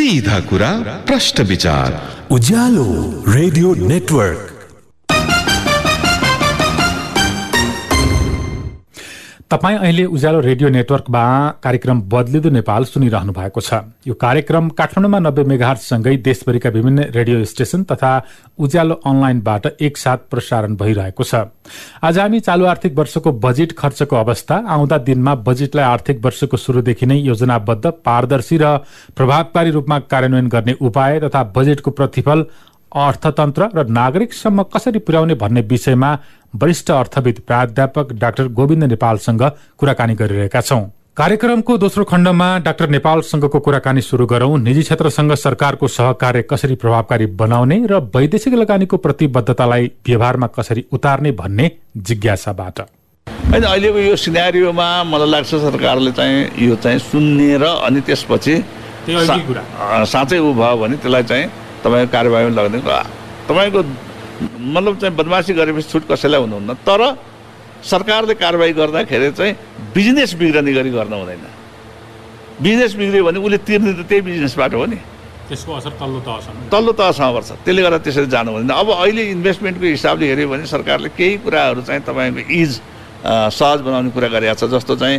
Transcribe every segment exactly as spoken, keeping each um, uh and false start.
सीधा कुरा प्रश्न विचार। उज्यालो रेडियो नेटवर्क। तपाईं अहिले उज्यालो रेडियो नेटवर्कमा कार्यक्रम बदलिँदो नेपाल सुनिरहनु भएको छ। यो कार्यक्रम काठमाडौँमा नब्बे मेगाहर्जसँगै देशभरिका विभिन्न रेडियो स्टेशन तथा उज्यालो अनलाइनबाट एकसाथ प्रसारण भइरहेको छ। आज हामी चालू आर्थिक वर्षको बजेट खर्चको अवस्था, आउँदा दिनमा बजेटलाई आर्थिक वर्षको सुरुदेखि नै योजनाबद्ध, पारदर्शी र प्रभावकारी रूपमा कार्यान्वयन गर्ने उपाय तथा बजेटको प्रतिफल अर्थतन्त्र र नागरिकसम्म कसरी पुर्याउने भन्ने विषयमा वरिष्ठ अर्थविद प्राध्यापक डाक्टर गोविन्द नेपालसँग कुराकानी गरिरहेका छौं। कार्यक्रमको दोस्रो खण्डमा डाक्टर नेपालसँगको कुराकानी शुरू गरौं। निजी क्षेत्रसँग सरकारको सहकार्य कसरी प्रभावकारी बनाउने र वैदेशिक लगानीको प्रतिबद्धतालाई व्यवहारमा कसरी उतार्ने भन्ने जिज्ञासाबाट। होइन, अहिलेको यो सिनारियोमा मलाई लाग्छ सरकारले चाहिँ यो चाहिँ सुन्ने र अनि त्यसपछि साँच्चै ऊ भयो भने त्यसलाई चाहिँ तपाईँको कार्यवाहीमा लाग्ने। तपाईँको मतलब चाहिँ बदमासी गरेपछि छुट कसैलाई हुनुहुन्न, तर सरकारले कारवाही गर्दाखेरि चाहिँ बिजनेस बिग्रने गरी गर्न हुँदैन। बिजनेस बिग्रियो भने उसले तिर्ने त त्यही बिजनेसबाट हो नि, त्यसको असर तल्लो तहसम्म तल्लो तहसम्म पर्छ। त्यसले गर्दा त्यसरी जानु हुँदैन। अब अहिले इन्भेस्टमेन्टको हिसाबले हेऱ्यो भने सरकारले केही कुराहरू चाहिँ तपाईँको इज सहज बनाउने कुरा गरेको छ। जस्तो चाहिँ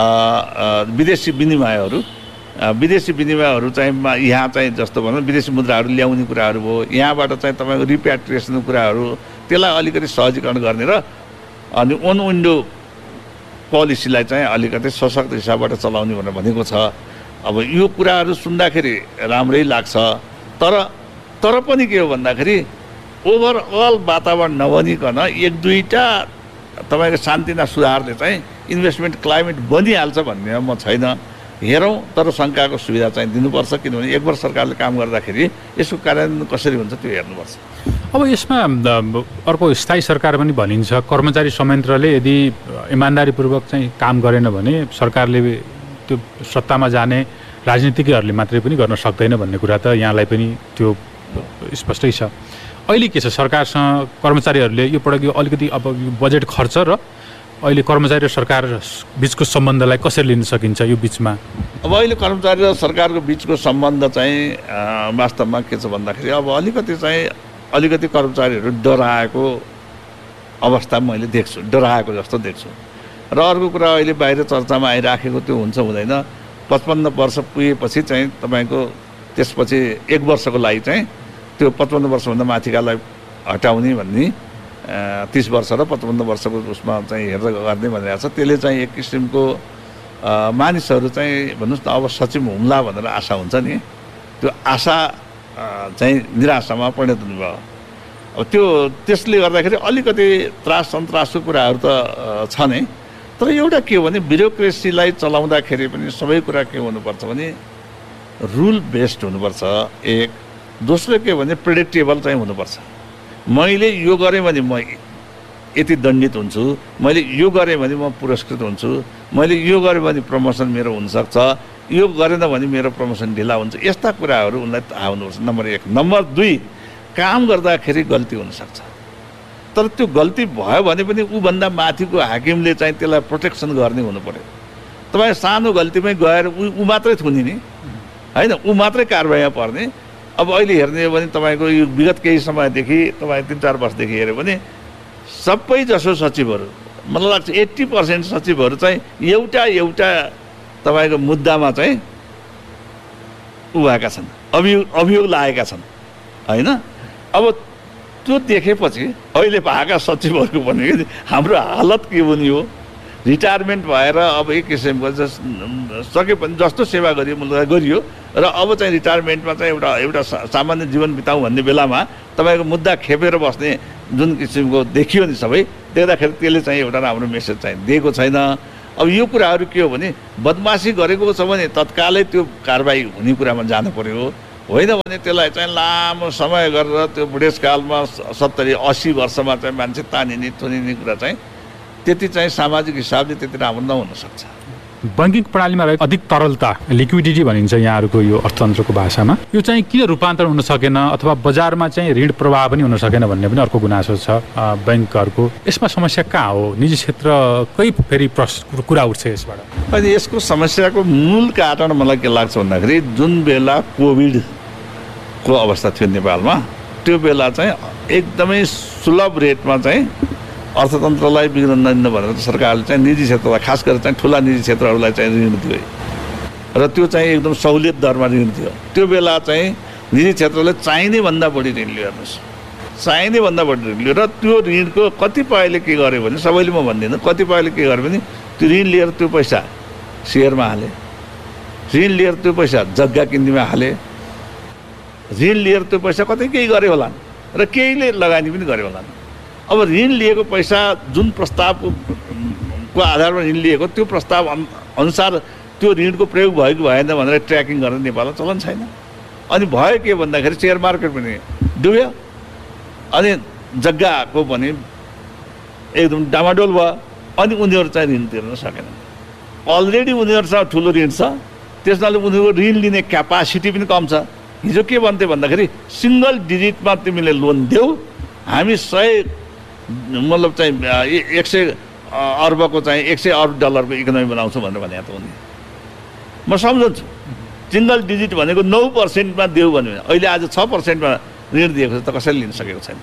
विदेशी विनिमयहरू विदेशी विनिमयहरू चाहिँ यहाँ चाहिँ जस्तो भनौँ विदेशी मुद्राहरू ल्याउने कुराहरू भयो, यहाँबाट चाहिँ तपाईँको रिप्याट्रिएसनको कुराहरू, त्यसलाई अलिकति सहजीकरण गर्ने र अनि ओन विन्डो पोलिसीलाई चाहिँ अलिकति सशक्त हिसाबबाट चलाउने भनेर भनेको छ। अब यो कुराहरू सुन्दाखेरि राम्रै लाग्छ, तर तर पनि के हो भन्दाखेरि ओभरअल वातावरण नबनिकन एक दुईवटा तपाईँको शान्तिना सुधारले चाहिँ इन्भेस्टमेन्ट क्लाइमेट बनिहाल्छ भन्ने म छैन। हेरौँ, तर शङ्काको सुविधा चाहिँ दिनुपर्छ, किनभने एक वर्ष सरकारले काम गर्दाखेरि यसको कार्यान्वयन कसरी हुन्छ त्यो हेर्नुपर्छ। अब यसमा अर्को स्थायी सरकार पनि भनिन्छ। कर्मचारी संयन्त्रले यदि इमान्दारीपूर्वक चाहिँ काम गरेन भने सरकारले त्यो सत्तामा जाने राजनीतिज्ञहरूले मात्रै पनि गर्न सक्दैन भन्ने कुरा त यहाँलाई पनि त्यो स्पष्टै छ। अहिले के छ सरकारसँग कर्मचारीहरूले यो पटक यो अलिकति अब बजेट खर्च र अहिले कर्मचारी र सरकार बिचको सम्बन्धलाई कसरी लिन सकिन्छ यो बिचमा? अब अहिले कर्मचारी र सरकारको बिचको सम्बन्ध चाहिँ वास्तवमा के छ भन्दाखेरि अब अलिकति चाहिँ अलिकति कर्मचारीहरू डराएको अवस्था मैले देख्छु, डराएको जस्तो देख्छु। र अर्को कुरा अहिले बाहिर चर्चामा आइराखेको त्यो हुन्छ हुँदैन, पचपन्न वर्ष पुगेपछि चाहिँ तपाईँको त्यसपछि एक वर्षको लागि चाहिँ त्यो पचपन्न वर्षभन्दा माथिकालाई हटाउने भन्ने तीस वर्ष र पचपन्न वर्षको उसमा चाहिँ हेर्दै गर्ने भनिरहेको छ। त्यसले चाहिँ एक किसिमको मानिसहरू चाहिँ भन्नुहोस् न अब सचिव हुम्ला भनेर आशा हुन्छ नि, त्यो आशा चाहिँ निराशामा परिणत हुनुभयो। अब त्यो त्यसले गर्दाखेरि अलिकति त्रास सन्तासको कुराहरू त छ नै, तर एउटा के हो भने ब्युरोक्रेसीलाई चलाउँदाखेरि पनि सबै कुरा के हुनुपर्छ भने रुल बेस्ड हुनुपर्छ एक। दोस्रो के भने प्रेडिक्टेबल चाहिँ हुनुपर्छ। मैले यो गरेँ भने म यति दण्डित हुन्छु, मैले यो गरेँ भने म पुरस्कृत हुन्छु, मैले यो गरेँ भने प्रमोसन मेरो हुनसक्छ, यो गरेन भने मेरो प्रमोसन ढिला हुन्छ, यस्ता कुराहरू उनलाई थाहा हुनुपर्छ नम्बर एक। नम्बर दुई, काम गर्दाखेरि गल्ती हुनसक्छ, तर त्यो गल्ती भयो भने पनि ऊभन्दा माथिको हाकिमले चाहिँ त्यसलाई प्रोटेक्सन गर्ने हुनु पऱ्यो। तपाईँ सानो गल्तीमै गएर ऊ ऊ मात्रै थुनिने होइन, ऊ मात्रै कारवाहीमा पर्ने। अब अहिले हेर्ने हो भने तपाईँको यो विगत केही समयदेखि तपाईँ तिन चार वर्षदेखि हेऱ्यो भने सबै जसो सचिवहरू मलाई लाग्छ एट्टी पर्सेन्ट सचिवहरू चाहिँ एउटा एउटा तपाईँको मुद्दामा चाहिँ उ भएका छन्, अभियोग अभियोग लागेका छन् होइन। अब त्यो देखेपछि अहिले भएका सचिवहरूको पनि हाम्रो हालत के हुने हो, रिटायरमेन्ट भएर अब एक किसिमको जस सके पनि जस्तो सेवा गरियो मलाई गरियो र अब चाहिँ रिटायरमेन्टमा चाहिँ एउटा एउटा सामान्य जीवन बिताउँ भन्ने बेलामा तपाईँको मुद्दा खेपेर बस्ने जुन किसिमको देखियो नि सबै, देख्दाखेरि त्यसले चाहिँ एउटा राम्रो मेसेज चाहिँ दिएको छैन। अब यो कुराहरू के हो भने बदमासी गरेको छ भने तत्कालै त्यो कारबाही हुने कुरामा जानु पर्यो, होइन भने त्यसलाई चाहिँ लामो समय गरेर त्यो बुढेसकालमा सत्तरी अस्सी वर्षमा चाहिँ मान्छे तानिने थुनिने कुरा चाहिँ त्यति चाहिँ सामाजिक हिसाबले त्यति राम्रो नहुन सक्छ। बैंकिङ प्रणालीमा रहेको अधिक तरलता लिक्विडिटी भनिन्छ यहाँहरूको यो अर्थतन्त्रको भाषामा, यो चाहिँ किन रूपान्तरण हुन सकेन अथवा बजारमा चाहिँ ऋण प्रवाह पनि हुन सकेन भन्ने पनि अर्को गुनासो छ बैंकहरूको। यसमा समस्या कहाँ हो? निजी क्षेत्रकै फेरि कुरा उठ्छ यसबाट। अनि यसको समस्याको मूल कारण मलाई के लाग्छ भन्दाखेरि जुन बेला कोभिडको अवस्था थियो नेपालमा, त्यो बेला चाहिँ एकदमै सुलभ रेटमा चाहिँ अर्थतन्त्रलाई बिग्रन नदिनु भनेर सरकारले चाहिँ निजी क्षेत्रलाई, खास गरेर चाहिँ ठुला निजी क्षेत्रहरूलाई चाहिँ ऋण दियो र त्यो चाहिँ एकदम सहुलियत दरमा ऋण दियो। त्यो बेला चाहिँ निजी क्षेत्रले चाहिने भन्दा बढी ऋण लियो। हेर्नुहोस्, चाहिने भन्दा बढी ऋण लियो र त्यो ऋणको कतिपयले के गर्यो भने, सबैले म भन्दिनँ, कतिपयले के गर्यो भने त्यो ऋण लिएर त्यो पैसा सेयरमा हाले, ऋण लिएर त्यो पैसा जग्गा किन्नेमा हाले, ऋण लिएर त्यो पैसा कतै केही गरे होला र केहीले लगानी पनि गरे होला। अब ऋण लिएको पैसा जुन प्रस्तावको को आधारमा ऋण लिएको त्यो प्रस्ताव अनुसार त्यो ऋणको प्रयोग भयो कि भएन भनेर ट्र्याकिङ गर्न नेपालमा चलन छैन। अनि भयो के भन्दाखेरि सेयर मार्केट पनि डुब्यो, अनि जग्गाको पनि एकदम डामाडोल भयो, अनि उनीहरू चाहिँ ऋण तिर्न सकेनन्। अलरेडी उनीहरूसँग ठुलो ऋण छ, त्यसनाले उनीहरूको ऋण लिने क्यापासिटी पनि कम छ। हिजो के भन्थ्यो भन्दाखेरि सिङ्गल डिजिटमा तिमीले लोन देऊ, हामी सय मतलब चाहिँ एक सय अर्बको चाहिँ एक सय अर्ब डलरको इकोनोमी बनाउँछौँ भनेर भने त उनी म सम्झन्छु। सिङ्गल डिजिट भनेको नौ पर्सेन्टमा देऊ भन्यो भने अहिले आज छ पर्सेन्टमा ऋण दिएको छ त कसैले लिन सकेको छैन।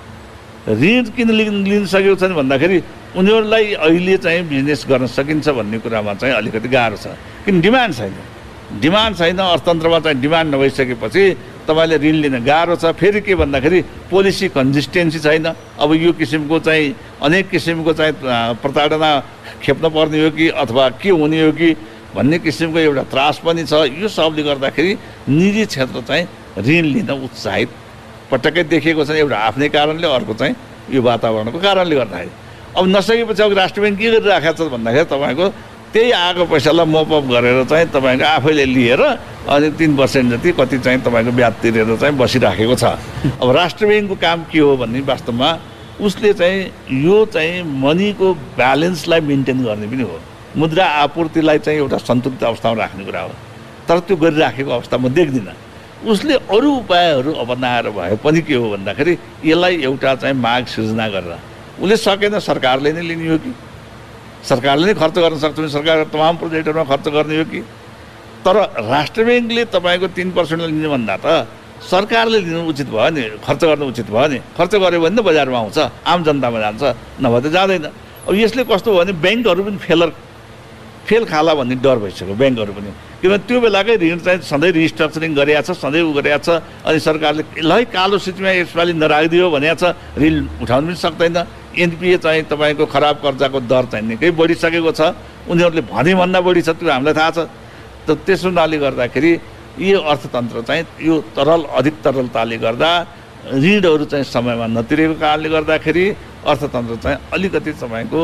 ऋण किन लिन लिन सकेको छैन भन्दाखेरि उनीहरूलाई अहिले चाहिँ बिजनेस गर्न सकिन्छ भन्ने कुरामा चाहिँ अलिकति गाह्रो छ, किन डिमान्ड छैन। डिमान्ड छैन, अर्थतन्त्रमा चाहिँ डिमान्ड नभइसकेपछि तपाईँले ऋण लिन गाह्रो छ। फेरि के भन्दाखेरि पोलिसी कन्सिस्टेन्सी छैन। अब यो किसिमको चाहिँ अनेक किसिमको चाहिँ प्रताडना खेप्न पर्ने हो कि अथवा के हुने हो कि भन्ने किसिमको एउटा त्रास पनि छ। यो सबले गर्दाखेरि निजी क्षेत्र चाहिँ ऋण लिन उत्साहित पटक्कै देखिएको छ, एउटा आफ्नै कारणले, अर्को चाहिँ यो वातावरणको कारणले गर्दाखेरि। अब नसकेपछि अब राष्ट्र ब्याङ्क के गरिराखेको छ भन्दाखेरि तपाईँको त्यही आएको पैसालाई मोपअप गरेर चाहिँ तपाईँको आफैले लिएर अनि तिन पर्सेन्ट जति कति चाहिँ तपाईँको ब्याज तिरेर चाहिँ बसिराखेको छ। अब राष्ट्र ब्याङ्कको काम के हो भन्ने वास्तवमा उसले चाहिँ यो चाहिँ मनीको ब्यालेन्सलाई मेन्टेन गर्ने पनि हो, मुद्रा आपूर्तिलाई चाहिँ एउटा सन्तुलित अवस्थामा राख्ने कुरा हो। तर त्यो गरिराखेको अवस्था म देख्दिनँ। उसले अरू उपायहरू अपनाएर भए पनि के हो भन्दाखेरि यसलाई एउटा चाहिँ माग सिर्जना गरेर उसले सकेन सरकारले नै लिने हो कि सरकारले नै खर्च गर्न सक्छ भने सरकार तमाम प्रोजेक्टहरूमा खर्च गर्ने हो कि। तर राष्ट्र ब्याङ्कले तपाईँको तिन पर्सेन्ट लिने भन्दा त सरकारले लिनु उचित भयो नि, खर्च गर्नु उचित भयो नि। खर्च गऱ्यो भने त बजारमा आउँछ, आम जनतामा जान्छ, नभए त जाँदैन। अब यसले कस्तो भयो भने ब्याङ्कहरू पनि फेलर फेल खाला भन्ने डर भइसक्यो ब्याङ्कहरू पनि, किनभने त्यो बेलाकै ऋण चाहिँ सधैँ रिस्ट्रक्चरिङ गरिएको छ, सधैँ उ गरिएको छ। अनि सरकारले ल कालो सूचीमा यसपालि नराखिदियो भनेको छ, ऋण उठाउनु पनि सक्दैन। एनपिए चाहिँ तपाईँको खराब कर्जाको दर चाहिँ निकै बढिसकेको छ, उनीहरूले भने भन्दा बढी छ, त्यो हामीलाई थाहा छ। त त्यसो हुनाले गर्दाखेरि यो अर्थतन्त्र चाहिँ यो तरल अधिक तरलताले गर्दा ऋणहरू चाहिँ समयमा नतिरेको कारणले गर्दाखेरि अर्थतन्त्र चाहिँ अलिकति तपाईँको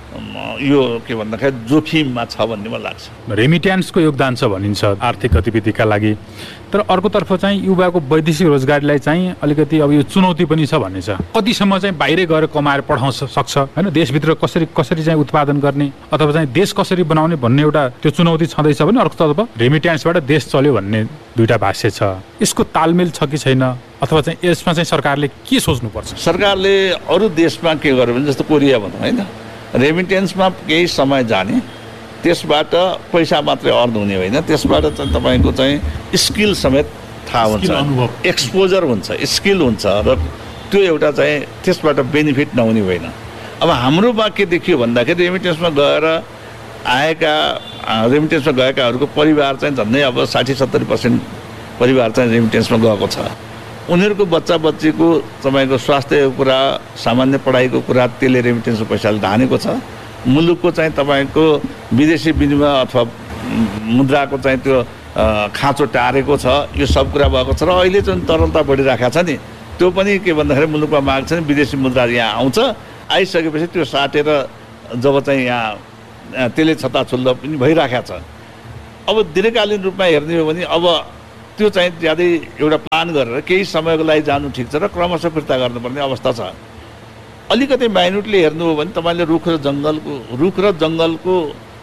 यो के भन्दाखेरि जोखिममा छ भन्ने मलाई लाग्छ। रेमिट्यान्सको योगदान छ भनिन्छ आर्थिक गतिविधिका लागि, तर अर्कोतर्फ चाहिँ युवाको वैदेशिक रोजगारीलाई चाहिँ अलिकति अब यो चुनौती पनि छ भन्ने छ। कतिसम्म चाहिँ बाहिरै गएर कमाएर पठाउन सक्छ होइन, देशभित्र कसरी कसरी चाहिँ उत्पादन गर्ने अथवा चाहिँ देश कसरी बनाउने भन्ने एउटा त्यो चुनौती छँदैछ भने अर्कोतर्फ रेमिट्यान्सबाट देश चल्यो भन्ने दुईटा भाष्य छ। यसको तालमेल छ कि छैन अथवा चाहिँ यसमा चाहिँ सरकारले के सोच्नुपर्छ? सरकारले अरू देशमा के गर्यो भने जस्तो कोरिया भनौँ होइन, रेमिटेन्समा केही समय जाने, त्यसबाट पैसा मात्रै अर्न हुने होइन, त्यसबाट चाहिँ तपाईँको चाहिँ स्किल समेत थाहा हुन्छ, एक्सपोजर हुन्छ, स्किल हुन्छ र त्यो एउटा चाहिँ त्यसबाट बेनिफिट नहुने होइन। अब हाम्रोमा के देखियो भन्दाखेरि रेमिटेन्समा गएर आएका रेमिटेन्समा गएकाहरूको परिवार चाहिँ झन्डै अब साठी सत्तरी पर्सेन्ट परिवार चाहिँ रेमिटेन्समा गएको छ। उनीहरूको बच्चा बच्चीको तपाईँको स्वास्थ्यको कुरा, सामान्य पढाइको कुरा त्यसले रेमिटेन्सको पैसाले धानेको छ। मुलुकको चाहिँ तपाईँको विदेशी विनिमय अथवा मुद्राको चाहिँ त्यो खाँचो टारेको छ, यो सब कुरा भएको छ। र अहिले चाहिँ तरलता बढिरहेको छ नि, त्यो पनि के भन्दाखेरि मुलुकमा माग छ नि, विदेशी मुद्रा यहाँ आउँछ, आइसकेपछि त्यो साटेर जब चाहिँ यहाँ त्यसले छताछुल्लो पनि भइरहेको छ। अब दीर्घकालीन रूपमा हेर्ने हो भने अब त्यो चाहिँ ज्यादै एउटा प्लान गरेर केही समयको लागि जानु ठिक छ र क्रमशः फिर्ता गर्नुपर्ने अवस्था छ। अलिकति माइन्युटली हेर्नु हो भने तपाईँले रुख र जङ्गलको रुख र जङ्गलको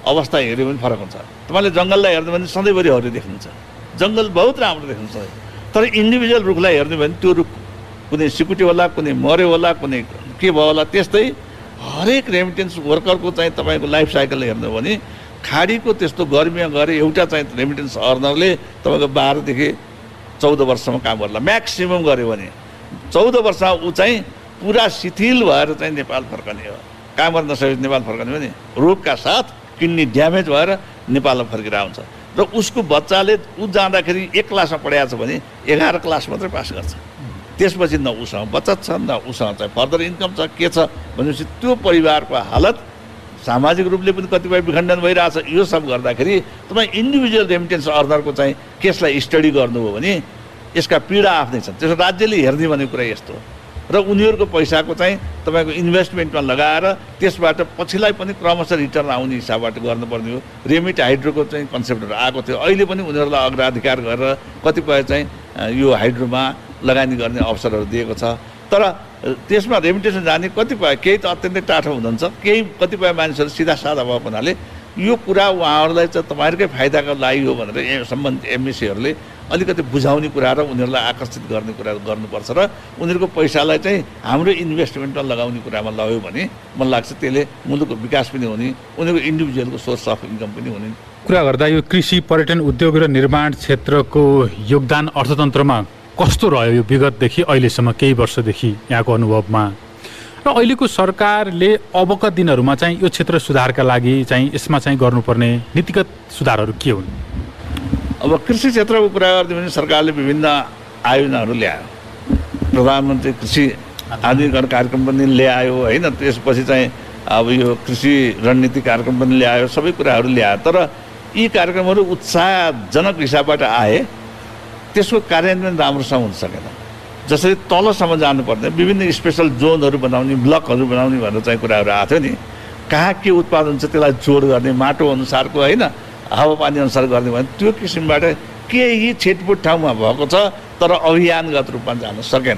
अवस्था हेऱ्यो भने फरक हुन्छ। तपाईँले जङ्गललाई हेर्नु भने सधैँभरि हरियो देख्नुहुन्छ, जङ्गल बहुत राम्रो देख्नुहुन्छ। तर इन्डिभिजुअल रुखलाई हेर्नु भने त्यो रुख कुनै सिकुट्यो होला, कुनै मऱ्यो होला, कुनै के भयो होला। त्यस्तै हरेक रेमिटेन्स वर्करको चाहिँ तपाईँको लाइफ साइकल हेर्नु हो भने खाडीको त्यस्तो गर्मीमा गएर एउटा चाहिँ रेमिटेन्स अर्नरले तपाईँको बाह्रदेखि चौध वर्षसम्म काम गर्ला, म्याक्सिमम गऱ्यो भने। चौध वर्षमा ऊ चाहिँ पुरा शिथिल भएर चाहिँ नेपाल फर्कने हो। काम गर्न नसकेपछि नेपाल फर्कने भने रोगका साथ किडनी ड्यामेज भएर नेपालमा फर्केर आउँछ। र उसको बच्चाले ऊ जाँदाखेरि एक क्लासमा पढाएको छ भने एघार क्लास मात्रै पास गर्छ। त्यसपछि न उसँग बचत छ, न उसँग चाहिँ फर्दर इन्कम छ, के छ भनेपछि त्यो परिवारको हालत सामाजिक रूपले पनि कतिपय विखण्डन भइरहेछ। यो सब गर्दाखेरि तपाईँ इन्डिभिजुअल रेमिटेन्स अर्नरको चाहिँ केसलाई स्टडी गर्नुभयो भने यसका पीडा आफ्नै छन्। त्यसो राज्यले हेर्ने भन्ने कुरा यस्तो हो। र उनीहरूको पैसाको चाहिँ तपाईँको इन्भेस्टमेन्टमा लगाएर त्यसबाट पछिलाई पनि क्रमशः रिटर्न आउने हिसाबबाट गर्नुपर्ने हो। रेमिट हाइड्रोको चाहिँ कन्सेप्टहरू आएको थियो, अहिले पनि उनीहरूलाई अग्राधिकार गरेर कतिपय चाहिँ यो हाइड्रोमा लगानी गर्ने अवसरहरू दिएको छ। तर त्यसमा रेमिटेन्स जाने कतिपय केही त अत्यन्तै टाठो हुनुहुन्छ, केही कतिपय मानिसहरू सिधा साधा भएको हुनाले यो कुरा उहाँहरूलाई चाहिँ तपाईँहरूकै फाइदाको लागि हो भनेर सम्बन्धित एमएससीहरूले अलिकति बुझाउने कुरा र उनीहरूलाई आकर्षित गर्ने कुरा गर्नुपर्छ र उनीहरूको पैसालाई चाहिँ हाम्रो इन्भेस्टमेन्टमा लगाउने कुरामा लगायो भने मलाई लाग्छ त्यसले मुलुकको विकास पनि हुने, उनीहरूको इन्डिभिजुअलको सोर्स अफ इन्कम पनि हुने। कुरा गर्दा यो कृषि, पर्यटन उद्योग र निर्माण क्षेत्रको योगदान अर्थतन्त्रमा कस्तो रह्यो यो विगतदेखि अहिलेसम्म केही वर्षदेखि यहाँको अनुभवमा? र अहिलेको सरकारले अबका दिनहरूमा चाहिँ यो क्षेत्र सुधारका लागि चाहिँ यसमा चाहिँ गर्नुपर्ने नीतिगत सुधारहरू के हुन्? अब कृषि क्षेत्रको कुरा गर्दै भने सरकारले विभिन्न आयोजनाहरू ल्यायो। प्रधानमन्त्री कृषि आधुनिकीकरण कार्यक्रम पनि ल्यायो होइन, त्यसपछि चाहिँ अब यो कृषि रणनीति कार्यक्रम पनि ल्यायो, सबै कुराहरू ल्यायो। तर यी कार्यक्रमहरू उत्साहजनक हिसाबबाट आए, त्यसको कार्यान्वयन राम्रोसँग हुन सकेन। जसरी तलसम्म जानुपर्ने विभिन्न स्पेसल जोनहरू बनाउने, ब्लकहरू बनाउने भनेर चाहिँ कुराहरू आएको थियो नि, कहाँ के उत्पादन छ त्यसलाई जोड गर्ने, माटो अनुसारको होइन, हावापानी अनुसार गर्ने भने त्यो किसिमबाट केही छिटपुट ठाउँमा भएको छ, तर अभियानगत रूपमा जान सकेन।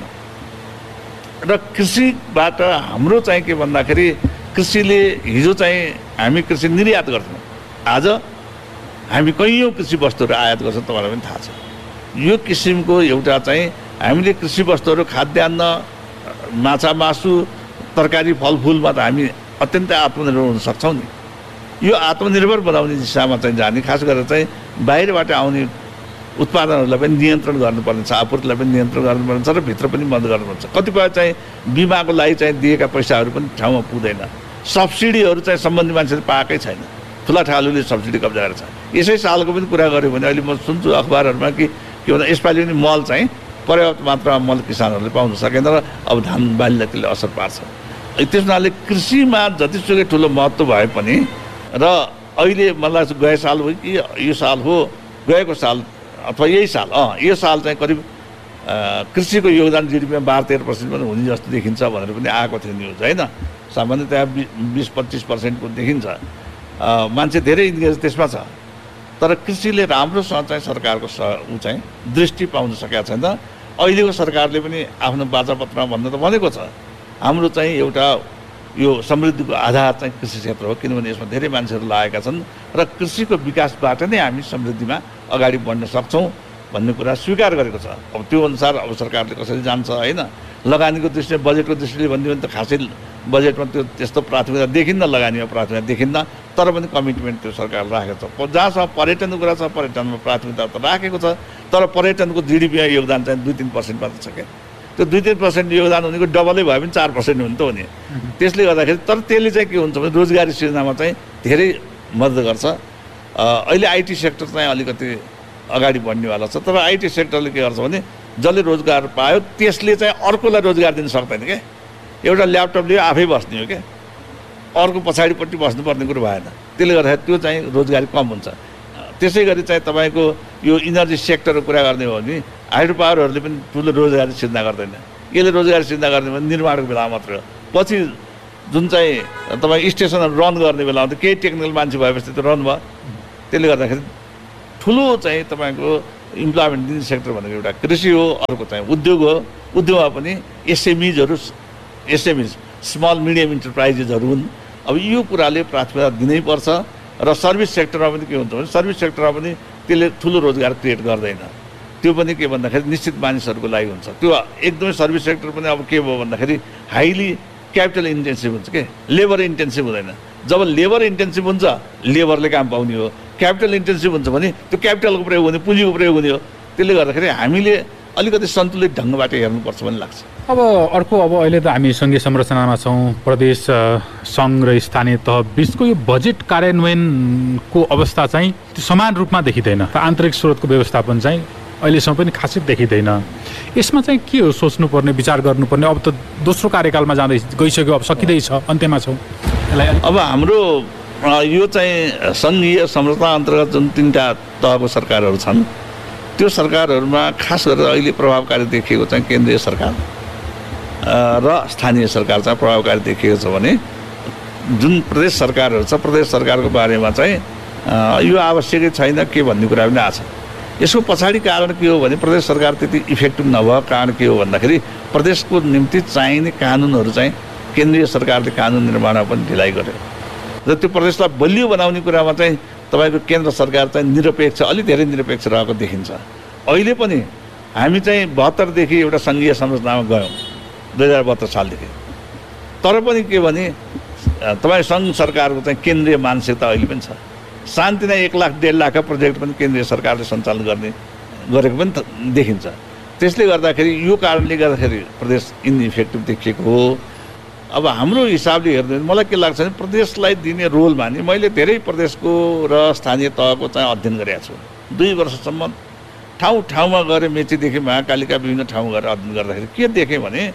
र कृषिबाट हाम्रो चाहिँ के भन्दाखेरि कृषिले हिजो चाहिँ हामी कृषि निर्यात गर्थ्यौँ, आज हामी कैयौँ कृषि वस्तुहरू आयात गर्छौँ, तपाईँलाई पनि थाहा छ। यो किसिमको एउटा चाहिँ हामीले कृषि वस्तुहरू, खाद्यान्न, माछा मासु, तरकारी, फलफुलमा त हामी अत्यन्तै आत्मनिर्भर हुन सक्छौँ नि। यो आत्मनिर्भर बनाउने दिशामा चाहिँ जाने, खास गरेर चाहिँ बाहिरबाट आउने उत्पादनहरूलाई पनि नियन्त्रण गर्नुपर्ने छ, आपूर्तिलाई पनि नियन्त्रण गर्नुपर्ने छ र भित्र पनि बन्द गर्नुपर्छ। कतिपय चाहिँ बिमाको लागि चाहिँ दिएका पैसाहरू पनि ठाउँमा पुग्दैन, सब्सिडीहरू चाहिँ सम्बन्धित मान्छेले पाएकै छैन, ठुला ठालुले सब्सिडी कब्जा गरेको छ। यसै सालको पनि कुरा गऱ्यो भने अहिले म सुन्छु अखबारहरूमा कि के भन्दा यसपालि पनि मल चाहिँ पर्याप्त मात्रामा मल किसानहरूले पाउन सकेन र अब धान बालीलाई त्यसले असर पार्छ। त्यस हुनाले कृषिमा जतिसुकै ठुलो महत्त्व भए पनि र अहिले मलाई लाग्छ गए साल हो कि यो साल हो, गएको साल अथवा यही साल अँ यो साल चाहिँ करिब कृषिको योगदान जिडिपीमा बाह्र तेह्र पर्सेन्ट पनि हुने जस्तो देखिन्छ भनेर पनि आएको थियो न्युज होइन। सामान्यतया बिस पच्चिस पर्सेन्टको देखिन्छ, मान्छे धेरै इन्गेज त्यसमा छ। तर कृषिले राम्रोसँग चाहिँ सरकारको ऊ चाहिँ दृष्टि पाउन सकेका छैन। अहिलेको सरकारले पनि आफ्नो बाचापत्रमा भन्नु त भनेको छ, हाम्रो चाहिँ एउटा यो समृद्धिको आधार चाहिँ कृषि क्षेत्र हो, किनभने यसमा धेरै मान्छेहरू लागेका छन् र कृषिको विकासबाट नै हामी समृद्धिमा अगाडि बढ्न सक्छौँ भन्ने कुरा स्वीकार गरेको छ। अब त्यो अनुसार अब सरकारले कसरी जान्छ होइन। लगानीको दृष्टिले, बजेटको दृष्टिले भन्यो भने त खासै बजेटमा त्यो त्यस्तो प्राथमिकता देखिन्न, लगानीमा प्राथमिकता देखिन्न, तर पनि कमिटमेन्ट त्यो सरकारले राखेको छ। जहाँसम्म पर्यटनको कुरा छ, पर्यटनमा प्राथमिकता त राखेको छ, तर पर्यटनको जिडिपीमा योगदान चाहिँ दुई तिन पर्सेन्ट मात्र छ क्या। त्यो दुई तिन पर्सेन्ट योगदान हुनेको डबलै भयो भने चार पर्सेन्ट हुने त हो नि। त्यसले गर्दाखेरि तर त्यसले चाहिँ के हुन्छ भने रोजगारी सृजनामा चाहिँ धेरै मद्दत गर्छ। अहिले आइटी सेक्टर चाहिँ अलिकति अगाडि बढ्नेवाला छ, तर आइटी सेक्टरले के गर्छ भने जसले रोजगार पायो त्यसले चाहिँ अर्कोलाई रोजगार दिन सक्दैन क्या। एउटा ल्यापटप लियो आफै बस्ने हो क्या, अर्को पछाडिपट्टि बस्नुपर्ने कुरो भएन। त्यसले गर्दाखेरि त्यो चाहिँ रोजगारी कम हुन्छ। त्यसै गरी चाहिँ तपाईँको यो इनर्जी सेक्टरको कुरा गर्ने हो भने हाइड्रो पावरहरूले पनि ठुलो रोजगारी सिर्जना गर्दैन। यसले रोजगारी सिर्जना गर्ने भने निर्माणको बेला मात्र हो, पछि जुन चाहिँ तपाईँ स्टेसनहरू रन गर्ने बेलामा त केही टेक्निकल मान्छे भएपछि त रन भयो। त्यसले गर्दाखेरि ठुलो चाहिँ तपाईँको इम्प्लोइमेन्ट दिने सेक्टर भनेको एउटा कृषि हो, अर्को चाहिँ उद्योग हो। उद्योगमा पनि एसएमइजहरू, एसएमइज स्मल मिडियम इन्टरप्राइजेसहरू हुन्। अब यो कुराले प्राथमिकता दिनैपर्छ र सर्भिस सेक्टरमा पनि के हुन्छ भने सर्भिस सेक्टरमा पनि त्यसले ठुलो रोजगार क्रिएट गर्दैन। त्यो पनि के भन्दाखेरि निश्चित मानिसहरूको लागि हुन्छ। त्यो एकदमै सर्भिस सेक्टर पनि अब के भयो भन्दाखेरि हाइली क्यापिटल इन्टेन्सिभ हुन्छ के, लेबर इन्टेन्सिभ हुँदैन। जब लेबर इन्टेन्सिभ हुन्छ लेबरले काम पाउने हो, क्यापिटल इन्टेन्सिभ हुन्छ भने त्यो क्यापिटलको प्रयोग हुने, पुँजीको प्रयोग हुने हो। त्यसले गर्दाखेरि हामीले अलिकति सन्तुलित ढङ्गबाट हेर्नुपर्छ भन्ने लाग्छ। अब अर्को, अब अहिले त हामी सङ्घीय संरचनामा छौँ, प्रदेश सङ्घ र स्थानीय तह बिचको यो बजेट कार्यान्वयनको अवस्था चाहिँ त्यो समान रूपमा देखिँदैन। आन्तरिक स्रोतको व्यवस्थापन चाहिँ अहिलेसम्म पनि खासै देखिँदैन। यसमा चाहिँ के हो सोच्नुपर्ने, विचार गर्नुपर्ने? अब त दोस्रो कार्यकालमा जाँदै गइसक्यो, अब सकिँदैछ, अन्त्यमा छौँ। अब हाम्रो यो चाहिँ सङ्घीय संरचना अन्तर्गत जुन तिनवटा तहको सरकारहरू छन्, त्यो सरकारहरूमा खास गरेर अहिले प्रभावकारी देखिएको चाहिँ केन्द्रीय सरकार र स्थानीय सरकार चाहिँ प्रभावकारी देखिएको छ भने जुन प्रदेश सरकारहरू छ, प्रदेश सरकारको बारेमा चाहिँ यो आवश्यकै छैन के भन्ने कुरा पनि आएको छ। यसको पछाडि कारण के हो भने प्रदेश सरकार त्यति इफेक्टिभ नभएको कारण के हो भन्दाखेरि प्रदेशको निम्ति चाहिने कानुनहरू चाहिँ केन्द्रीय सरकारले कानुन निर्माणमा पनि ढिलाइ गर्यो र त्यो प्रदेशलाई बलियो बनाउने कुरामा चाहिँ तपाईँको केन्द्र सरकार चाहिँ निरपेक्ष, अलिक धेरै निरपेक्ष रहेको देखिन्छ। अहिले पनि हामी चाहिँ बहत्तरदेखि एउटा सङ्घीय संरचनामा गयौँ, दुई हजार बहत्तर सालदेखि। तर पनि के भने तपाईँ सङ्घ सरकारको चाहिँ केन्द्रीय मानसिकता अहिले पनि छ। शान्तिना एक लाख डेढ लाखका प्रोजेक्ट पनि केन्द्रीय सरकारले सञ्चालन गर्ने गरेको पनि देखिन्छ। त्यसले गर्दाखेरि यो कारणले गर्दाखेरि प्रदेश इनइफेक्टिभ देखिएको हो। अब हाम्रो हिसाबले हेर्दा मलाई के लाग्छ भने प्रदेशलाई दिने रोलमा नि मैले धेरै प्रदेशको र स्थानीय तहको चाहिँ अध्ययन गरेको छु। दुई वर्षसम्म ठाउँ ठाउँमा गएर मेचीदेखि महाकालीका विभिन्न ठाउँ गएर अध्ययन गर्दाखेरि के देखेँ भने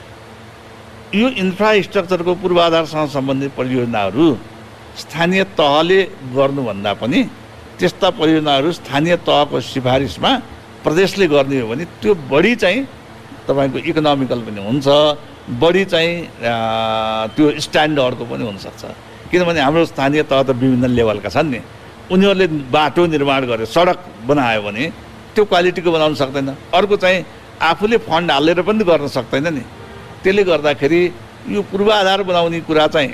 यो इन्फ्रास्ट्रक्चरको पूर्वाधारसँग सम्बन्धित परियोजनाहरू स्थानीय तहले गर्नुभन्दा पनि त्यस्ता परियोजनाहरू स्थानीय तहको सिफारिसमा प्रदेशले गर्ने हो भने त्यो बढी चाहिँ तपाईँको इकोनोमिकल पनि हुन्छ, बढी चाहिँ त्यो स्ट्यान्डर्डको पनि हुनसक्छ। किनभने हाम्रो स्थानीय तह त विभिन्न लेभलका छन् नि, उनीहरूले बाटो निर्माण गरे, सडक बनायो भने त्यो क्वालिटीको बनाउन सक्दैन। अर्को चाहिँ आफूले फन्ड हालेर पनि गर्न सक्दैन नि। त्यसले गर्दाखेरि यो पूर्वाधार बनाउने कुरा चाहिँ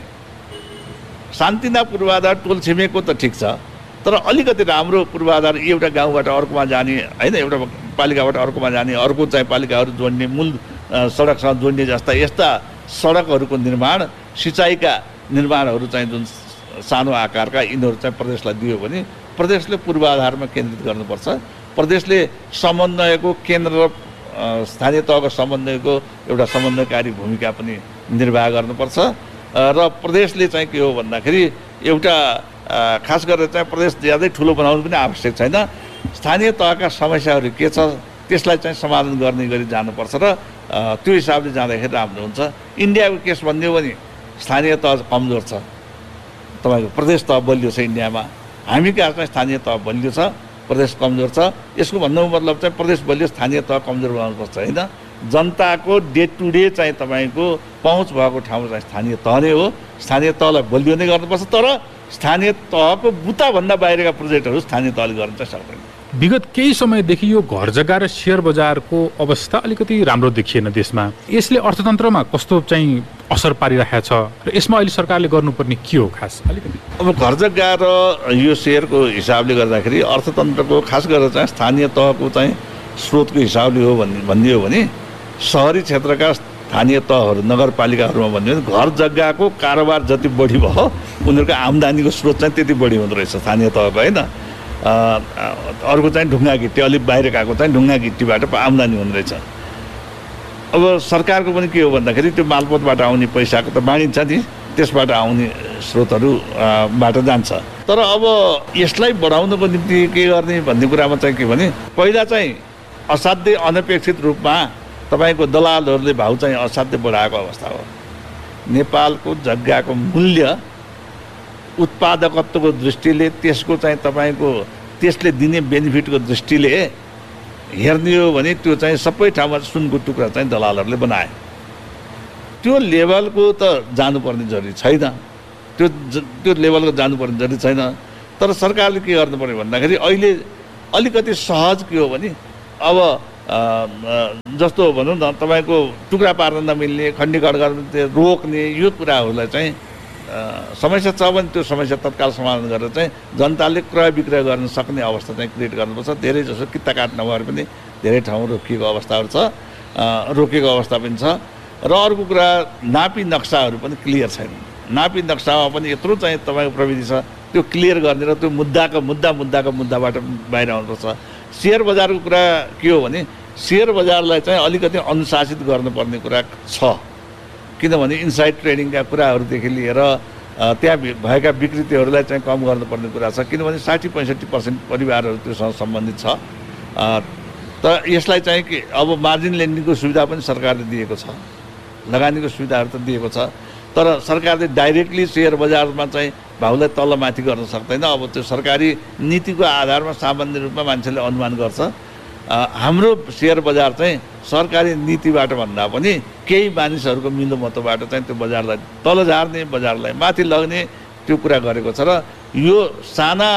शान्तिना पूर्वाधार टोल छिमेकको त ठिक छ, तर अलिकति राम्रो पूर्वाधार एउटा गाउँबाट अर्कोमा जाने होइन, एउटा पालिकाबाट अर्कोमा जाने, अर्को चाहिँ पालिकाहरू जोड्ने, मूल सडकसँग जोड्ने जस्ता यस्ता सडकहरूको निर्माण, सिँचाइका निर्माणहरू चाहिँ जुन सानो आकारका यिनीहरू चाहिँ प्रदेशलाई दियो भने प्रदेशले पूर्वाधारमा केन्द्रित गर्नुपर्छ। प्रदेशले समन्वयको केन्द्र र स्थानीय तहको समन्वयको एउटा समन्वयकारी भूमिका पनि निर्वाह गर्नुपर्छ। र प्रदेशले चाहिँ के हो भन्दाखेरि एउटा खास गरेर चाहिँ प्रदेश ज्यादै ठुलो बनाउनु पनि आवश्यक छैन। स्थानीय तहका समस्याहरू के छ त्यसलाई चाहिँ समाधान गर्ने गरी जानुपर्छ र त्यो हिसाबले जाँदाखेरि राम्रो हुन्छ। इन्डियाको केस भनिदियो भने स्थानीय तह कमजोर छ, तपाईँको प्रदेश तह बलियो छ इन्डियामा। हामी कहाँ चाहिँ स्थानीय तह बलियो छ, प्रदेश कमजोर छ। यसको भन्नुको मतलब चाहिँ प्रदेश बलियो, स्थानीय तह कमजोर बनाउनुपर्छ होइन। जनताको डे टु डे चाहिँ तपाईँको पहुँच भएको ठाउँ चाहिँ स्थानीय तह नै हो। स्थानीय तहलाई बलियो नै गर्नुपर्छ, तर स्थानीय तहको बुताभन्दा बाहिरका प्रोजेक्टहरू स्थानीय तहले गर्न चाहिँ सक्दैन। विगत केही समयदेखि यो घर जग्गा र सेयर बजारको अवस्था अलिकति राम्रो देखिएन देशमा। यसले अर्थतन्त्रमा कस्तो चाहिँ असर पारिरहेको छ र यसमा अहिले सरकारले गर्नुपर्ने के हो खास अलिकति? अब घर जग्गा र यो सेयरको हिसाबले गर्दाखेरि अर्थतन्त्रको खास गरेर चाहिँ स्थानीय तहको चाहिँ स्रोतको हिसाबले हो भन्ने भनिदियो भने सहरी क्षेत्रका स्थानीय तहहरू नगरपालिकाहरूमा भन्यो भने घर जग्गाको कारोबार जति बढी भयो उनीहरूको आम्दानीको स्रोत चाहिँ त्यति बढी हुँदो रहेछ स्थानीय तहको होइन। अर्को चाहिँ ढुङ्गा गिट्टी, अलिक बाहिर गएको चाहिँ ढुङ्गा गिट्टीबाट आम्दानी हुँदो रहेछ। अब सरकारको पनि के हो भन्दाखेरि त्यो मालपोतबाट आउने पैसाको त बाँडिन्छ नि, त्यसबाट आउने स्रोतहरूबाट जान्छ। तर अब यसलाई बढाउनको निम्ति के गर्ने भन्ने कुरामा चाहिँ के भने पहिला चाहिँ असाध्यै अनपेक्षित रूपमा तपाईँको दलालहरूले भाउ चाहिँ असाध्यै बढाएको अवस्था हो। नेपालको जग्गाको मूल्य उत्पादकत्वको दृष्टिले, त्यसको चाहिँ तपाईँको त्यसले दिने बेनिफिटको दृष्टिले हेर्ने हो भने त्यो चाहिँ सबै ठाउँमा सुनको टुक्रा चाहिँ दलालहरूले बनाए। त्यो लेभलको त जानुपर्ने जरुरी छैन, त्यो त्यो लेभलको जानुपर्ने जरुरी छैन। तर सरकारले के गर्नु पर्यो भन्दाखेरि अहिले अलिकति सहज के हो भने अब जस्तो भनौँ न तपाईँको टुक्रा पार्न नमिल्ने, खण्डीकरण गर्ने, रोक्ने यो कुराहरूलाई चाहिँ समस्या छ भने त्यो समस्या तत्काल समाधान गरेर चाहिँ जनताले क्रय विक्रय गर्न सक्ने अवस्था चाहिँ क्रिएट गर्नुपर्छ। धेरै जसो किता काट नभएर पनि धेरै ठाउँ रोकिएको अवस्थाहरू छ, रोकेको अवस्था पनि छ। र अर्को कुरा नापी नक्साहरू पनि क्लियर छैन। नापी नक्सामा पनि यत्रो चाहिँ तपाईँको प्रविधि छ, त्यो क्लियर गर्ने र त्यो मुद्दाको मुद्दा मुद्दाको मुद्दाबाट बाहिर आउनुपर्छ। सेयर बजारको कुरा के हो भने सेयर बजारलाई चाहिँ अलिकति अनुशासित गर्नुपर्ने कुरा छ, किनभने इनसाइड ट्रेडिङका कुराहरूदेखि लिएर त्यहाँ भएका विकृतिहरूलाई चाहिँ कम गर्नुपर्ने कुरा छ, किनभने साठी पैँसठी पर्सेन्ट परिवारहरू त्योसँग सम्बन्धित छ। तर यसलाई चाहिँ कि अब मार्जिन लेन्डिङको सुविधा पनि सरकारले दिएको छ, लगानीको सुविधाहरू त दिएको छ, तर सरकारले डाइरेक्टली सेयर बजारमा चाहिँ भाउलाई तलमाथि गर्न सक्दैन। अब त्यो सरकारी नीतिको आधारमा सामान्य रूपमा मान्छेले अनुमान गर्छ। हाम्रो सेयर बजार चाहिँ सरकारी नीतिबाट भन्दा पनि केही मानिसहरूको मिलोमतोबाट चाहिँ त्यो बजारलाई तल झार्ने, बजारलाई माथि लग्ने त्यो कुरा गरेको छ। र यो साना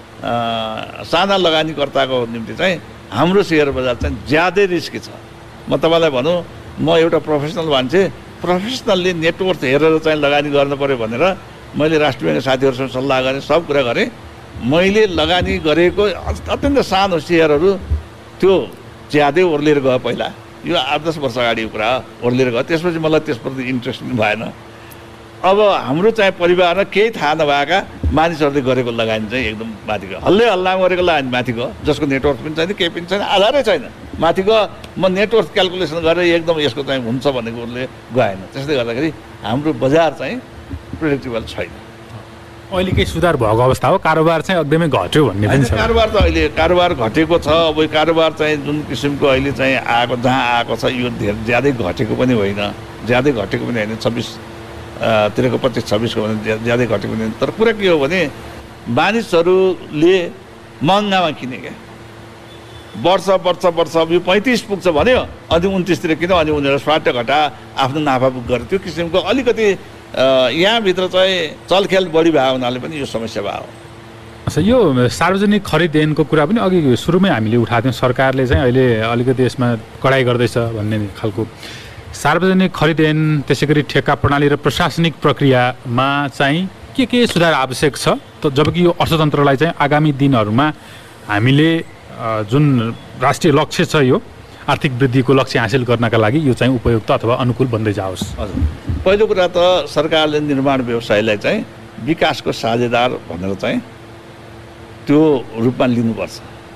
साना लगानीकर्ताको निम्ति चाहिँ हाम्रो सेयर बजार चाहिँ ज्यादै रिस्की छ। म तपाईँलाई भनौँ, म एउटा प्रोफेसनल मान्छे, प्रोफेसनल्ली नेटवर्थ हेरेर चाहिँ लगानी गर्नु पऱ्यो भनेर मैले राष्ट्रिय ब्याङ्कका साथीहरूसँग सल्लाह गरेँ, सब कुरा गरेँ। मैले लगानी गरेको अत्यन्त सानो सेयरहरू त्यो ज्यादै ओर्लिएर गयो। पहिला यो आठ दस वर्ष अगाडिको कुरा ओर्लिएर गयो, त्यसपछि मलाई त्यसप्रति इन्ट्रेस्ट पनि भएन। अब हाम्रो चाहिँ परिवारमा केही थाहा नभएका मानिसहरूले गरेको लगानी चाहिँ एकदम माथि गयो, हल्लै हल्ला गरेको लगानी माथि गयो, जसको नेटवर्क पनि छैन, केही पनि छैन, आधारै छैन, माथि गयो। म नेटवर्क क्यालकुलेसन गरेर एकदम यसको चाहिँ हुन्छ भनेको उसले गएन। त्यसले गर्दाखेरि हाम्रो बजार चाहिँ प्रेडिक्टेबल छैन। अहिले केही सुधार भएको अवस्था हो, कारोबार चाहिँ एकदमै घट्यो भन्ने पनि छ। कारोबार त अहिले कारोबार घटेको छ। अब कारोबार चाहिँ जुन किसिमको अहिले चाहिँ आएको जहाँ आएको छ यो धेरै ज्यादै घटेको पनि होइन, ज्यादै घटेको पनि होइन, छब्बिस तिरको पच्चिस छब्बिसको भने ज्यादै घटेको पनि होइन। तर कुरा के हो भने मानिसहरूले महँगामा किने क्या, वर्ष वर्ष वर्ष यो पैँतिस पुग्छ भन्यो, अनि उन्तिसतिर किन, अनि उनीहरू स्वाट घटा आफ्नो नाफा बुक गरे। त्यो किसिमको अलिकति यहाँभित्र चाहिँ चलखेल बढी भयो हुनाले पनि यो समस्या भयो। अच्छा, यो सार्वजनिक खरिद ऐनको कुरा पनि अघि सुरुमै हामीले उठाएको थियौँ, सरकारले चाहिँ अहिले अलिकति यसमा कडाइ गर्दैछ भन्ने खालको। सार्वजनिक खरिद ऐन, त्यसै गरी ठेक्का प्रणाली र प्रशासनिक प्रक्रियामा चाहिँ के के सुधार आवश्यक छ, त जबकि यो अर्थतन्त्रलाई चाहिँ आगामी दिनहरूमा हामीले जुन राष्ट्रिय लक्ष्य छ, यो आर्थिक वृद्धिको लक्ष्य हासिल गर्नका लागि यो चाहिँ उपयुक्त अथवा अनुकूल बन्दै जाओस्। हजुर, पहिलो कुरा त सरकारले निर्माण व्यवसायलाई चाहिँ विकासको साझेदार भनेर चाहिँ त्यो रूपमा लिनुपर्छ।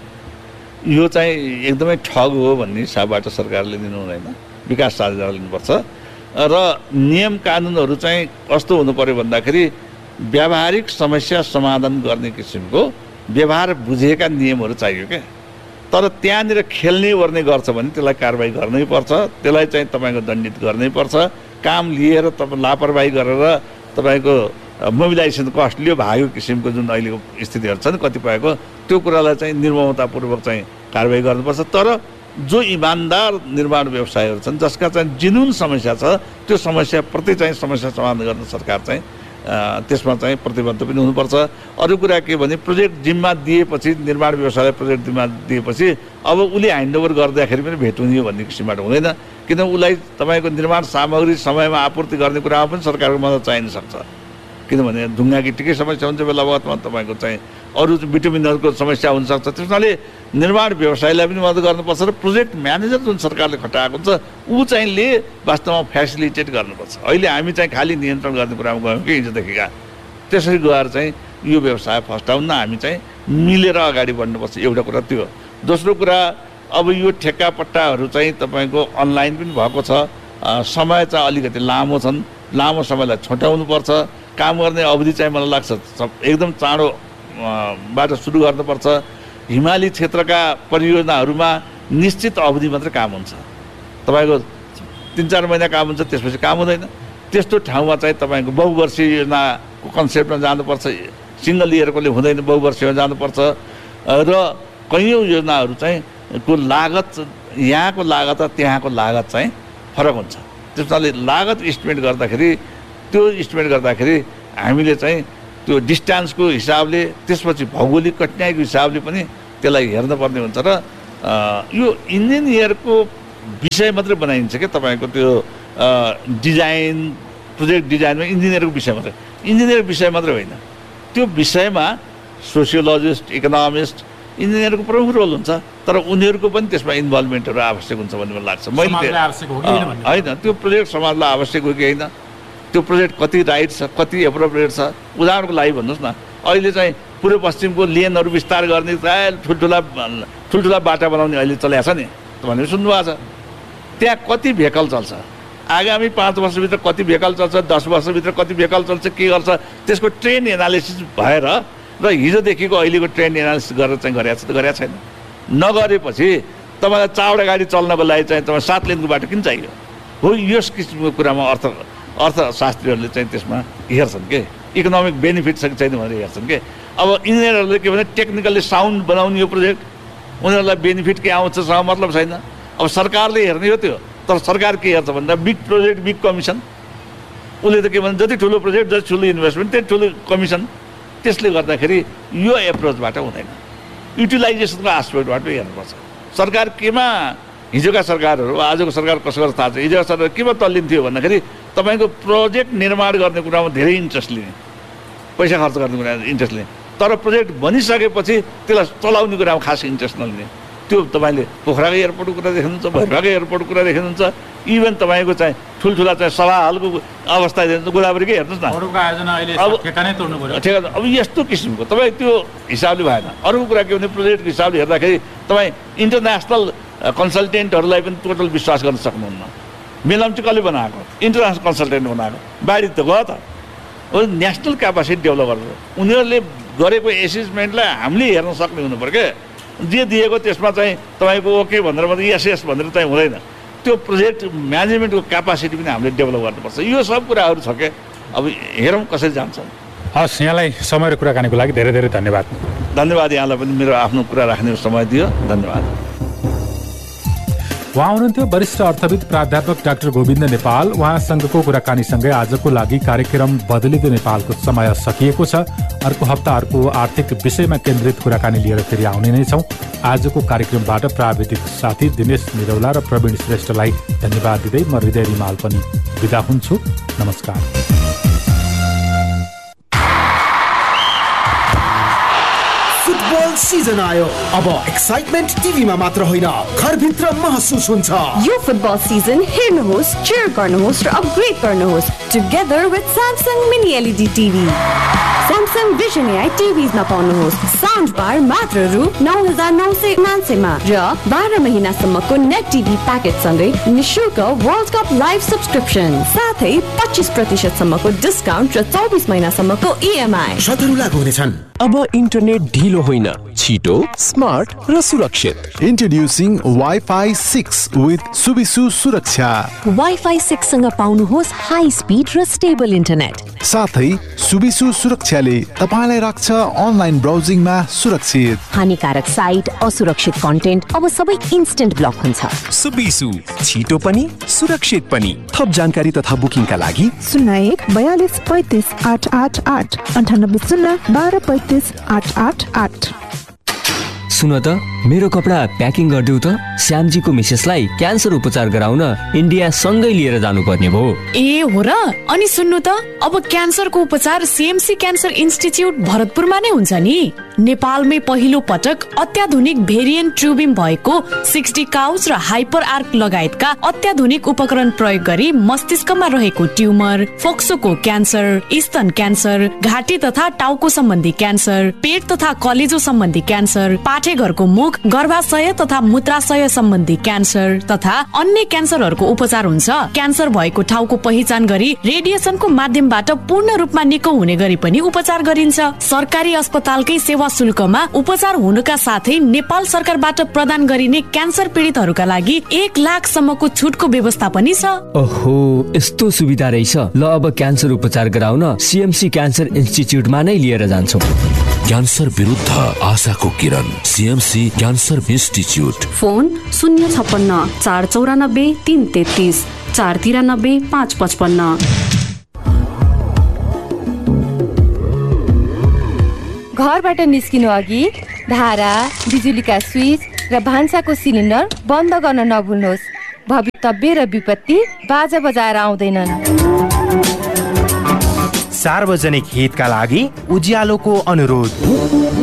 यो चाहिँ एकदमै ठग हो भन्ने हिसाबबाट सरकारले लिनु हुँदैन, विकास साझेदार लिनुपर्छ। र नियम कानुनहरू चाहिँ कस्तो हुनु पर्यो भन्दाखेरि व्यावहारिक समस्या समाधान गर्ने किसिमको व्यवहार बुझेका नियमहरू चाहियो क्या। तर त्यहाँनिर खेल्ने ओर्ने गर्छ भने त्यसलाई कारबाही गर्नै पर्छ, त्यसलाई चाहिँ तपाईँको दण्डित गर्नै पर्छ। काम लिएर तपाईँ लापरवाही गरेर तपाईँको मोबिलाइजेसन कस्ट लियो भागेको किसिमको जुन अहिलेको स्थितिहरू छन् कतिपयको, त्यो कुरालाई चाहिँ निर्ममतापूर्वक चाहिँ कारबाही गर्नुपर्छ। तर जो इमान्दार निर्माण व्यवसायहरू छन्, जसका चाहिँ जिनुन समस्या छ, त्यो समस्याप्रति चाहिँ समस्या समाधान गर्न सरकार चाहिँ त्यसमा चाहिँ प्रतिबद्ध पनि हुनुपर्छ। अरू कुरा के भने प्रोजेक्ट जिम्मा दिएपछि, निर्माण व्यवसायलाई प्रोजेक्ट जिम्मा दिएपछि अब उसले ह्यान्डओभर गर्दाखेरि पनि भेट हुने भन्ने किसिमबाट हुँदैन, किन उसलाई तपाईँको निर्माण सामग्री समयमा आपूर्ति गर्ने कुरामा पनि सरकारको मद्दत चाहिन सक्छ। किनभने ढुङ्गा गिटीकै समस्या हुन्छ बेला बखतमा, तपाईँको चाहिँ अरू भिटामिनहरूको समस्या हुनसक्छ। त्यसले निर्माण व्यवसायलाई पनि मद्दत गर्नुपर्छ र प्रोजेक्ट म्यानेजर जुन सरकारले खटाएको हुन्छ ऊ चाहिँ ले वास्तवमा फेसिलिटेट गर्नुपर्छ। अहिले हामी चाहिँ खालि नियन्त्रण गर्ने कुरामा गयौँ कि हिजोदेखिका, त्यसरी गएर चाहिँ यो व्यवसाय फस्टाउन हामी चाहिँ मिलेर अगाडि बढ्नुपर्छ, एउटा कुरा त्यो। दोस्रो कुरा, अब यो ठेक्का पट्टाहरू चाहिँ तपाईँको अनलाइन पनि भएको छ, समय चाहिँ अलिकति लामो छन्, लामो समयलाई छोटाउनुपर्छ। काम गर्ने अवधि चाहिँ मलाई लाग्छ एकदम चाँडो बाट सुरु गर्नुपर्छ। हिमाली क्षेत्रका परियोजनाहरूमा निश्चित अवधि मात्रै काम हुन्छ, तपाईँको तिन चार महिना काम हुन्छ, त्यसपछि काम हुँदैन। त्यस्तो ठाउँमा चाहिँ तपाईँको बहुवर्षीय योजनाको कन्सेप्टमा जानुपर्छ, सिङ्गल इयरकोले हुँदैन, बहुवर्षीयमा जानुपर्छ। र कैयौँ योजनाहरू चाहिँ को लागत, यहाँको लागत र त्यहाँको लागत चाहिँ फरक हुन्छ। त्यसले लागत इस्टिमेट गर्दाखेरि, त्यो इस्टिमेट गर्दाखेरि हामीले चाहिँ त्यो डिस्टेन्सको हिसाबले, त्यसपछि भौगोलिक कठिनाइको हिसाबले पनि त्यसलाई हेर्नुपर्ने हुन्छ। र यो इन्जिनियरको विषय मात्रै बनाइन्छ क्या, तपाईँको त्यो डिजाइन, प्रोजेक्ट डिजाइनमा इन्जिनियरको विषय मात्रै। इन्जिनियर विषय मात्रै होइन, त्यो विषयमा सोसियोलोजिस्ट, इकोनोमिस्ट, इन्जिनियरको प्रमुख रोल हुन्छ, तर उनीहरूको पनि त्यसमा इन्भल्भमेन्टहरू आवश्यक हुन्छ भन्ने मलाई लाग्छ। मैले होइन, त्यो प्रोजेक्ट समाजलाई आवश्यक हो कि होइन, त्यो प्रोजेक्ट कति राइट छ, कति एप्रोप्रिएट छ। उदाहरणको लागि भन्नुहोस् न, अहिले चाहिँ पूर्व पश्चिमको लेनहरू विस्तार गर्ने ठुल्ठुला ठुल्ठुला बाटा बनाउने अहिले चलेको छ नि, भनेर सुन्नुभएको छ। त्यहाँ कति भेहिकल चल्छ, आगामी पाँच वर्षभित्र कति भेहिकल चल्छ, दस वर्षभित्र कति भेहिकल चल्छ, के गर्छ, त्यसको ट्रेन एनालिसिस भएर र हिजोदेखिको अहिलेको ट्रेन एनालिसिस गरेर चाहिँ गरेको छ गरेको छैन। नगरेपछि तपाईँलाई चारवटा गाडी चल्नको लागि चाहिँ तपाईँ सात लेनको बाटो किन चाहियो हो? यस किसिमको कुरामा अर्थ अर्थशास्त्रीहरूले चाहिँ त्यसमा हेर्छन् के, इकोनोमिक बेनिफिट छ कि छैन भनेर हेर्छन् के। अब इन्जिनियरहरूले के भने टेक्निकल्ली साउन्ड बनाउने यो प्रोजेक्ट, उनीहरूलाई बेनिफिट के आउँछ मतलब छैन। अब सरकारले हेर्ने हो त्यो, तर सरकार के हेर्छ भन्दा बिग प्रोजेक्ट बिग कमिसन। उसले त के भन्छ, जति ठुलो प्रोजेक्ट जति ठुलो इन्भेस्टमेन्ट त्यति ठुलो कमिसन। त्यसले गर्दाखेरि यो एप्रोचबाट हुँदैन, युटिलाइजेसनको आस्पेक्टबाट हेर्नुपर्छ। सरकार केमा, हिजोका सरकारहरू आजको सरकार कसो गर्छ थाहा छ। हिजोका सरकार केमा तल्लिन्थ्यो भन्दाखेरि तपाईँको प्रोजेक्ट निर्माण गर्ने कुरामा धेरै इन्ट्रेस्ट लिने, पैसा खर्च गर्ने कुरामा इन्ट्रेस्ट लिने, तर प्रोजेक्ट बनिसकेपछि त्यसलाई चलाउने कुरामा खास इन्ट्रेस्ट नलिने। त्यो तपाईँले पोखराको एयरपोर्टको कुरा देख्नुहुन्छ, भैरवाको एयरपोर्टको कुरा देख्नुहुन्छ, इभन तपाईँको चाहिँ ठुल्ठुला चाहिँ सभा हलको अवस्था हेर्नुहुन्छ, गोदावरीकै हेर्नुहोस् न। अब ठेका अब यस्तो किसिमको तपाईँ त्यो हिसाबले भएन। अर्को कुरा के भने प्रोजेक्टको हिसाबले हेर्दाखेरि तपाईँ इन्टरनेसनल कन्सल्टेन्टहरूलाई पनि टोटल विश्वास गर्न सक्नुहुन्न। मेलम चाहिँ कसले बनाएको? इन्टरनेसनल कन्सल्टेन्ट बनाएको, बाहिर त गयो त। नेसनल क्यापासिटी डेभलप गरेर उनीहरूले गरेको एसेसमेन्टलाई हामीले हेर्न सक्ने हुनु पऱ्यो क्या। जे दिएको त्यसमा चाहिँ तपाईँको ओके भनेर मात्रै यस यस भनेर चाहिँ हुँदैन। त्यो प्रोजेक्ट म्यानेजमेन्टको क्यापासिटी पनि हामीले डेभलप गर्नुपर्छ। यो सब कुराहरू छ क्या। अब हेरौँ कसरी जान्छ। हस्, यहाँलाई समय र कुराकानीको लागि धेरै धेरै धन्यवाद। धन्यवाद, यहाँलाई पनि मेरो आफ्नो कुरा राख्ने समय दियो, धन्यवाद। उहाँ हुनुहुन्थ्यो वरिष्ठ अर्थविद प्राध्यापक डाक्टर गोविन्द नेपाल। उहाँसँगको कुराकानीसँगै आजको लागि कार्यक्रम बदलिँदो नेपालको समय सकिएको छ। अर्को हप्ता अर्को आर्थिक विषयमा केन्द्रित कुराकानी लिएर फेरि आउने नै छौँ। आजको कार्यक्रमबाट प्राविधिक साथी दिनेश निरौला र प्रवीण श्रेष्ठलाई धन्यवाद दिँदै म हृदय रिमाल पनि बिदा हुन्छु। नमस्कार। फुटबल सिजन आयो, अब एक्साइटमेन्ट टिभीमा मात्र होइन घरभित्र महसुस हुन्छ। यो फुटबल सिजन हेर्नुहोस्, cheer गर्नुहोस् र अपग्रेड गर्नुहोस् together with Samsung Mini L E D T V। Samsung Vision A I टिभीमा पाउनुहोस् साउन्ड बार मात्र रु नौ हजार नौ सय उनान्सयमा र बाह्र महिनासम्मको नेट टिभी प्याकेज सँगै निशुल्क वर्ल्ड कप लाइभ सब्सक्रिप्सन, साथै पच्चीस प्रतिशत सम्मको डिस्काउन्ट र चौबिस महिनासम्मको इएमआई। शतहरू लागू हुनेछन्। अब इन्टरनेट ढिलो होइन, छिटो, स्मार्ट र सुरक्षित। Introducing wifi six with Subisu सुरक्षा। वाइफाई सिक्स सँग पाउनुहोस् हाई स्पिड र स्टेबल इन्टरनेट, साथै सुबिसु सुरक्षाले तपाईलाई राख्छ अनलाइन ब्राउजिङमा सुरक्षित। हानिकारक साइट, असुरक्षित कन्टेन्ट अब सबै इन्स्टेन्ट ब्लक हुन्छ। सुबिसु, छिटो पनि सुरक्षित पनि। थप जानकारी तथा बुकिङका लागि शून्य एक बयालिस पैँतिस आठ आठ आठ अन्ठानब्बे शून्य बाह्र पैँतिस आठ आठ आठ। सुन त, मेरो कपडा प्याकिङ गरिदेऊ त। श्यामजीको मिसेसलाई क्यान्सर उपचार गराउन इन्डिया सँगै लिएर जानुपर्ने भयो। ए हो र? अनि सुन्नु त, अब क्यान्सरको उपचार सीएमसी क्यान्सर इन्स्टिच्युट भरतपुरमा नै हुन्छ नि। नेपालमै पहिलो पटक अत्याधुनिक भेरिएन्ट ट्युबिम भएको सिक्सटी काउच र हाइपर आर्क लगायतका अत्याधुनिक उपकरण प्रयोग गरी मस्तिष्कमा रहेको ट्युमर, फोक्सोको क्यान्सर, स्तन क्यान्सर, घाँटी तथा टाउको सम्बन्धी क्यान्सर, पेट तथा कलेजो सम्बन्धी क्यान्सर, पाठेघरको मुख, गर्भाशय तथा मूत्राशय सम्बन्धी क्यान्सर तथा अन्य क्यान्सरहरूको उपचार हुन्छ। क्यान्सर भएको ठाउँको पहिचान गरी रेडिएसनको माध्यमबाट पूर्ण रूपमा निको हुने गरी पनि उपचार गरिन्छ। सरकारी अस्पतालकै सेवा शुल्कमा उपचार हुनुका साथै नेपाल सरकारबाट प्रदान गरिने क्यान्सर पीडितहरूका लागि एक लाख सम्मको छुटको व्यवस्था पनि छ। ओहो, यस्तो सुविधा रहेछ। ल, अब क्यान्सर उपचार गराउन सीएमसी क्यान्सर इन्स्टिच्युटमा नै लिएर जान्छौँ। क्यान्सर विरुद्ध आशाको किरण, सीएमसी क्यान्सर इन्स्टिच्युट। फोन शून्य छप्पन्न चार चौरानब्बे तीन तेत्तिस चार तिरानब्बे पाँच पचपन्न। घरबाट निस्किनु अघि धारा, बिजुलीका स्विच र भान्साको सिलिन्डर बन्द गर्न नभुल्नुहोस्। भवितव्य र विपत्ति बाजा बजाएर आउँदैनन्। सार्वजनिक हितका लागि उज्यालोको अनुरोध।